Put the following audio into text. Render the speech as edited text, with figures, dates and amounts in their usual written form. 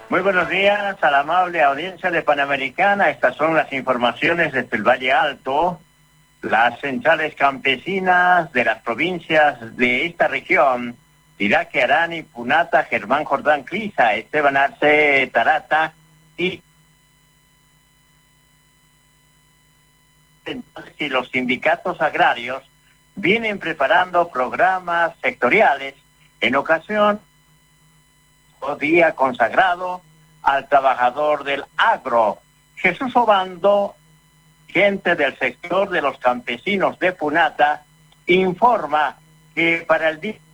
Muy buenos días a la amable audiencia de Panamericana. Estas son las informaciones desde el Valle Alto. Las centrales campesinas de las provincias de esta región, Tiraque, Arani, Punata, Germán Jordán Clisa, Esteban Arce, Tarata y los sindicatos agrarios vienen preparando programas sectoriales en ocasión día consagrado al trabajador del agro. Jesús Obando, gente del sector de los campesinos de Punata, informa que para el día